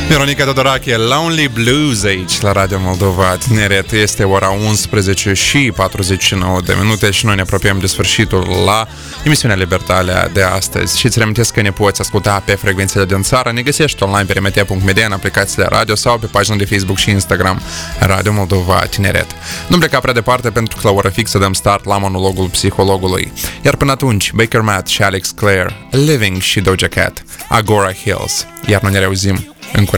Veronica Todorache, Lonely Blues aici la Radio Moldova Tineret. Este ora 11 și 49 de minute și noi ne apropiem de sfârșitul la emisiunea Libertalia de astăzi. Și îți reamintesc că ne poți asculta pe frecvențele din țară. Ne găsești online pe remetea.media, în aplicațiile radio sau pe pagina de Facebook și Instagram Radio Moldova Tineret. Nu pleca prea departe pentru că la ora fixă dăm start la monologul psihologului. Iar până atunci, Baker Matt și Alex Clare, Living și Doja Cat, Agora Hills. Iar noi ne reauzim în curând.